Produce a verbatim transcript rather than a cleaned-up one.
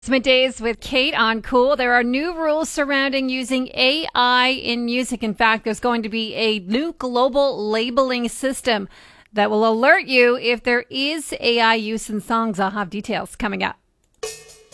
Days with Kate on Cool. There are new rules surrounding using A I in music. In fact, there's going to be a new global labeling system that will alert you if there is A I use in songs. I'll have details coming up.